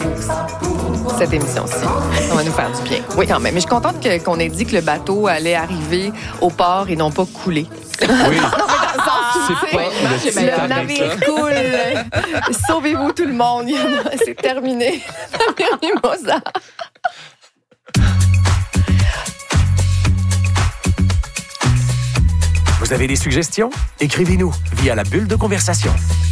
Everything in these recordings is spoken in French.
cette émission-ci. Ça va nous faire du bien. Oui, quand même. Mais je suis contente qu'on ait dit que le bateau allait arriver au port et non pas couler. Oui. Non, mais dans le sens où, C'est tu sais, pas le navire coule. Sauvez-vous tout le monde. C'est terminé. Mimosa. Vous avez des suggestions? Écrivez-nous via la bulle de conversation.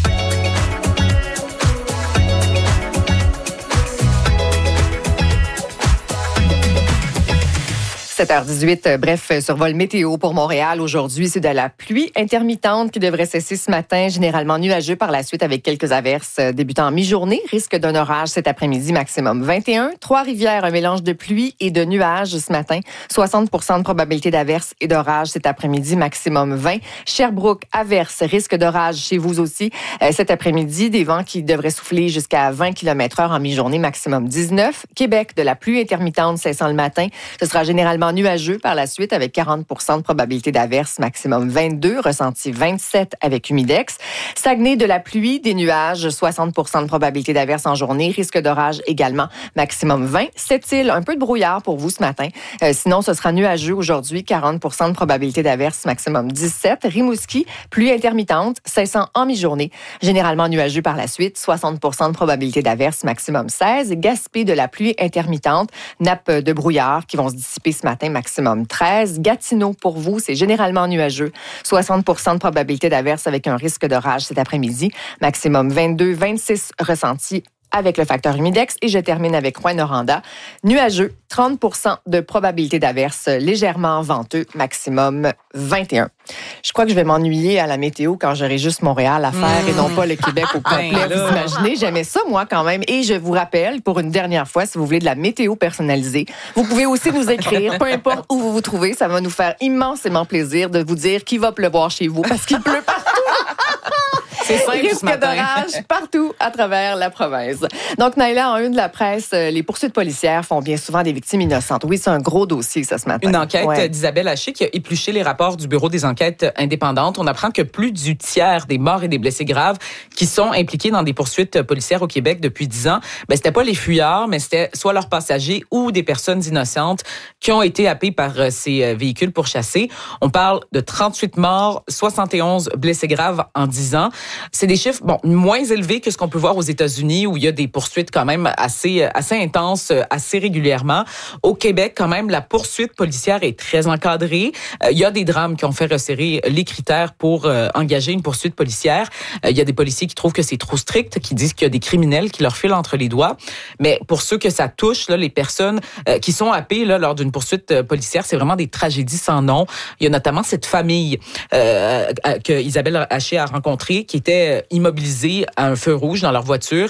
7h18, bref, survol météo pour Montréal. Aujourd'hui, c'est de la pluie intermittente qui devrait cesser ce matin, généralement nuageux par la suite avec quelques averses débutant en mi-journée. Risque d'un orage cet après-midi, maximum 21. Trois-Rivières, un mélange de pluie et de nuages ce matin. 60% de probabilité d'averses et d'orage cet après-midi, maximum 20. Sherbrooke, averses, risque d'orage chez vous aussi. Cet après-midi, des vents qui devraient souffler jusqu'à 20 km/h en mi-journée, maximum 19. Québec, de la pluie intermittente cessant le matin. Ce sera généralement nuageux par la suite avec 40% de probabilité d'averse, maximum 22, ressenti 27 avec humidex. Saguenay, de la pluie, des nuages, 60% de probabilité d'averse en journée, risque d'orage également, maximum 20. Sept-Îles, un peu de brouillard pour vous ce matin. Sinon, ce sera nuageux aujourd'hui, 40% de probabilité d'averse, maximum 17. Rimouski, pluie intermittente, cessant en mi-journée, généralement nuageux par la suite, 60% de probabilité d'averse, maximum 16. Gaspé, de la pluie intermittente, nappe de brouillard qui vont se dissiper ce matin, maximum 13. Gatineau, pour vous, c'est généralement nuageux. 60% de probabilité d'averse avec un risque d'orage cet après-midi. Maximum 22, 26 ressentis avec le facteur humidex. Et je termine avec Rouyn-Noranda. Nuageux, 30% de probabilité d'averse, légèrement venteux, maximum 21. Je crois que je vais m'ennuyer à la météo quand j'aurai juste Montréal à faire et non pas le Québec au complet. Vous imaginez, j'aimais ça moi quand même. Et je vous rappelle, pour une dernière fois, si vous voulez de la météo personnalisée, vous pouvez aussi nous écrire, peu importe où vous vous trouvez. Ça va nous faire immensément plaisir de vous dire qu'il va pleuvoir chez vous parce qu'il pleut partout. C'est simple, risque d'orage partout à travers la province. Donc, Naïla, en une de la presse, les poursuites policières font bien souvent des victimes innocentes. Oui, c'est un gros dossier, ça, ce matin. Une enquête d'Isabelle Haché qui a épluché les rapports du Bureau des enquêtes indépendantes. On apprend que plus du tiers des morts et des blessés graves qui sont impliqués dans des poursuites policières au Québec depuis 10 ans, c'était pas les fuyards, mais c'était soit leurs passagers ou des personnes innocentes qui ont été happées par ces véhicules pourchassés. On parle de 38 morts, 71 blessés graves en 10 ans. C'est des chiffres moins élevés que ce qu'on peut voir aux États-Unis où il y a des poursuites quand même assez intenses, assez régulièrement. Au Québec, quand même, la poursuite policière est très encadrée. Il y a des drames qui ont fait resserrer les critères pour engager une poursuite policière. Il y a des policiers qui trouvent que c'est trop strict, qui disent qu'il y a des criminels qui leur filent entre les doigts. Mais pour ceux que ça touche, là, les personnes qui sont happées là, lors d'une poursuite policière, c'est vraiment des tragédies sans nom. Il y a notamment cette famille que Isabelle Haché a rencontrée qui était immobilisés à un feu rouge dans leur voiture.